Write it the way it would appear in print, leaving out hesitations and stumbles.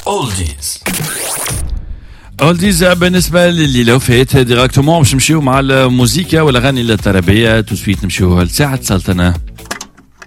اولديز بالنسبه للي لو فات ديراكتومون باش نمشيو مع الموسيقى والاغاني الطربيه. تو سويت نمشيو لساعه سلطنه.